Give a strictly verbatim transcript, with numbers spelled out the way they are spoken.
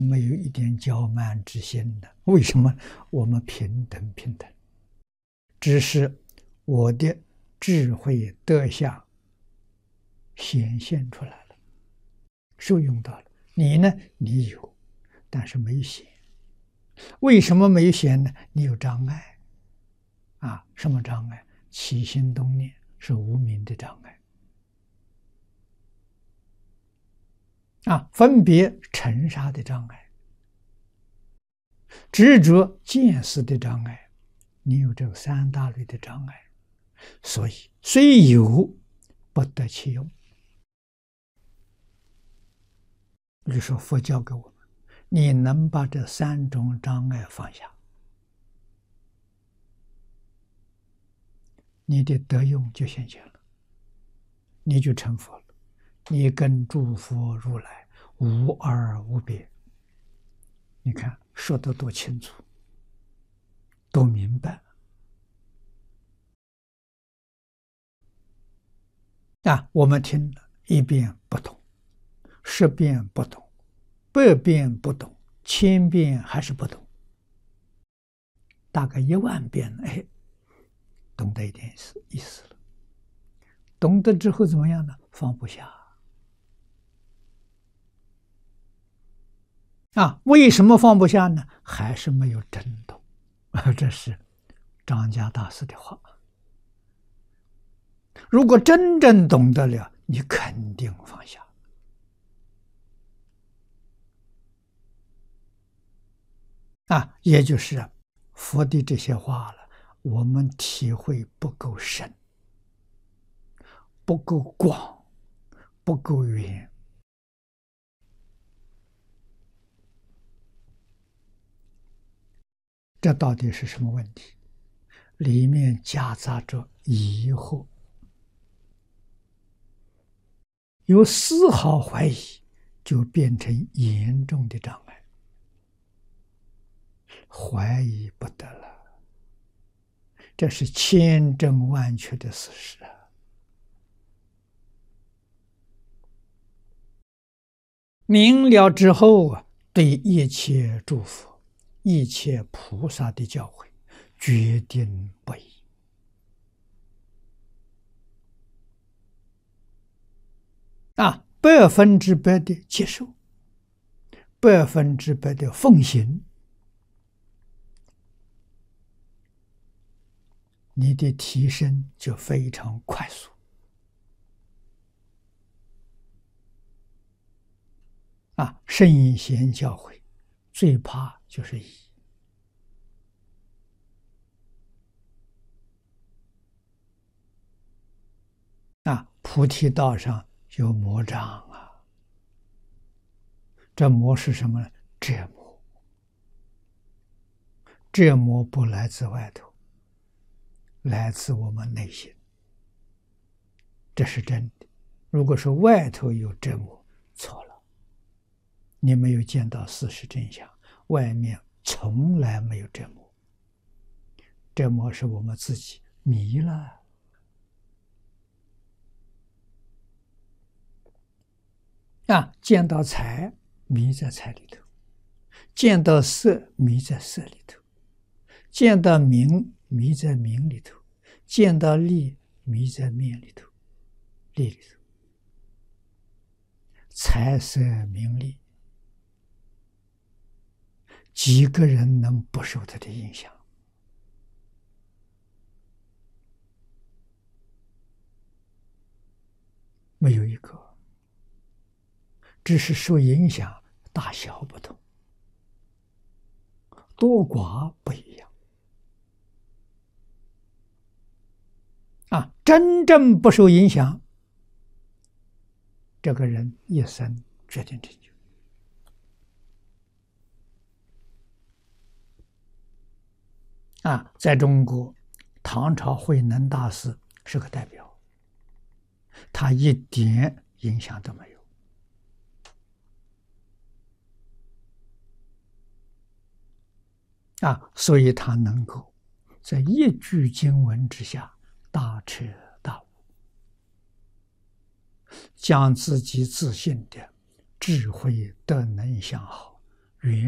没有一点骄慢之心的。为什么？我们平等平等，只是我的智慧德相显现出来了，受用到了。你呢？你有，但是没显。为什么没有显呢？你有障碍啊！什么障碍？起心动念是无明的障碍啊，分别尘沙的障碍，执着见识的障碍，你有这个三大类的障碍，所以虽有不得其用。就说佛教给我们，你能把这三种障碍放下，你的德用就显现了，你就成佛了，你跟诸佛如来无二无别。你看说得多清楚，多明白啊！我们听了一遍不懂，十遍不懂，百遍不懂，千遍还是不懂，大概一万遍，哎，懂得一点意思意思了。懂得之后怎么样呢？放不下啊！为什么放不下呢？还是没有真懂啊！这是张家大师的话。如果真正懂得了，你肯定放下啊！也就是佛的这些话了，我们体会不够深，不够广，不够远。这到底是什么问题？里面夹杂着疑惑，有丝毫怀疑，就变成严重的障碍，怀疑不得了。这是千真万确的事实啊！明了之后啊，对一切诸佛、一切菩萨的教诲，决定不移啊，百分之百的接受，百分之百的奉行，你的提升就非常快速啊！圣贤教诲最怕就是疑啊！菩提道上有魔障啊，这魔是什么呢？折磨，折磨不来自外头，来自我们内心，这是真的。如果说外头有折磨，错了，你没有见到事实真相，外面从来没有折磨，折磨是我们自己迷了啊！见到财，迷在财里头；见到色，迷在色里头；见到名，迷在名里头；见到利，迷在面里头，利里头。财色名利，几个人能不受它的影响？没有一个。只是受影响大小不同，多寡不一样啊！真正不受影响，这个人一生决定成就啊！在中国，唐朝慧能大师是个代表，他一点影响都没有啊，所以他能够在一句经文之下大彻大悟，将自己自信的智慧德能相好缘